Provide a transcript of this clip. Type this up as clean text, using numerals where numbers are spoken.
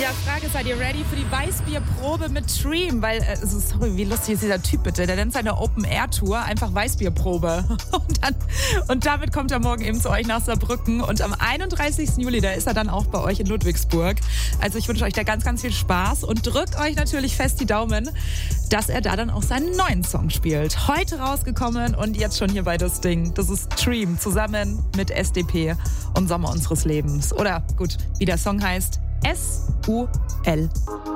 Ja, Frage, seid ihr ready für die Weißbierprobe mit Dream? Weil, sorry, wie lustig ist dieser Typ bitte? Der nennt seine Open-Air-Tour einfach Weißbierprobe. Und damit kommt er morgen eben zu euch nach Saarbrücken. Und am 31. Juli, da ist er dann auch bei euch in Ludwigsburg. Also ich wünsche euch da ganz, ganz viel Spaß und drückt euch natürlich fest die Daumen, dass er da dann auch seinen neuen Song spielt. Heute rausgekommen und jetzt schon hier bei das Ding. Das ist Dream zusammen mit SDP und Sommer unseres Lebens. Oder gut, wie der Song heißt, SUL.